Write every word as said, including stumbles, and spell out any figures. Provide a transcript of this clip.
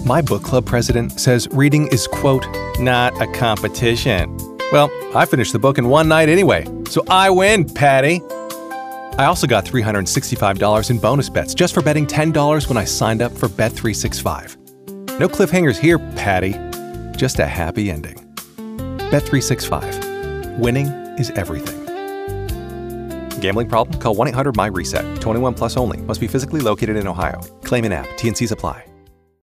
My book club president says reading is, quote, not a competition. Well, I finished the book in one night anyway, so I win, Patty. I also got three hundred sixty-five dollars in bonus bets just for betting ten dollars when I signed up for Bet three sixty-five. No cliffhangers here, Patty. Just a happy ending. Bet three sixty-five. Winning is everything. Gambling problem? Call one eight hundred M Y RESET. twenty-one plus only. Must be physically located in Ohio. Claim in app. T and Cs apply.